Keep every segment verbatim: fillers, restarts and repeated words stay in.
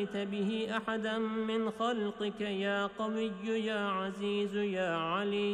به أحدا من خلقك يا قوي يا عزيز يا علي.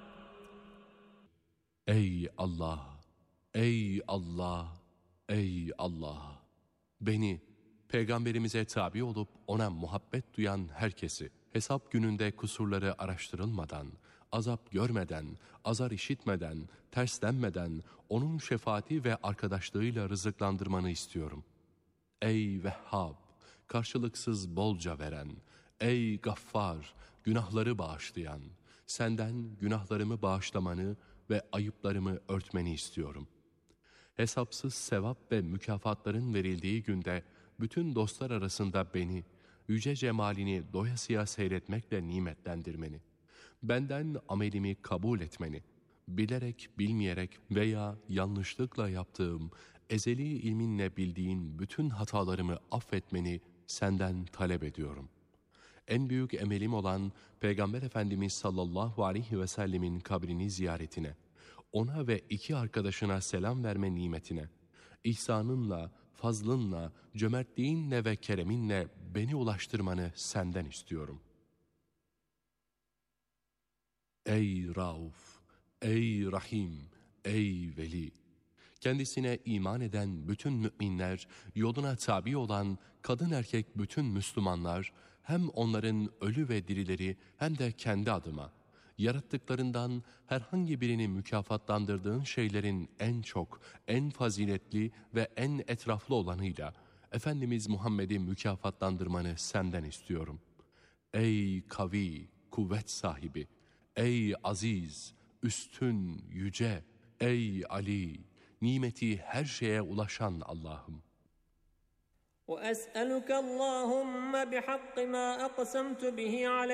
Ey Allah! Ey Allah! Ey Allah! Beni, Peygamberimize tabi olup ona muhabbet duyan herkesi, hesap gününde kusurları araştırılmadan, azap görmeden, azar işitmeden, terslenmeden, onun şefaati ve arkadaşlığıyla rızıklandırmanı istiyorum. Ey Vehhab! Karşılıksız bolca veren, ey Gaffar, günahları bağışlayan, senden günahlarımı bağışlamanı ve ayıplarımı örtmeni istiyorum. Hesapsız sevap ve mükafatların verildiği günde bütün dostlar arasında beni, yüce cemalini doyasıya seyretmekle nimetlendirmeni, benden amelimi kabul etmeni, bilerek, bilmeyerek veya yanlışlıkla yaptığım, ezeli ilminle bildiğin bütün hatalarımı affetmeni senden talep ediyorum. En büyük emelim olan Peygamber Efendimiz sallallahu aleyhi ve sellemin kabrini ziyaretine, ona ve iki arkadaşına selam verme nimetine, ihsanınla, fazlınla, cömertliğinle ve kereminle beni ulaştırmanı senden istiyorum. Ey Rauf! Ey Rahim! Ey Veli! Kendisine iman eden bütün müminler, yoluna tabi olan kadın erkek bütün Müslümanlar, hem onların ölü ve dirileri hem de kendi adıma, yarattıklarından herhangi birini mükafatlandırdığın şeylerin en çok, en faziletli ve en etraflı olanıyla, Efendimiz Muhammed'i mükafatlandırmanı senden istiyorum. Ey kavi, kuvvet sahibi! Ey aziz, üstün, yüce! Ey Ali! Nimeti her şeye ulaşan Allah'ım. وأسألك اللهم بحق ما أقسمت به عليك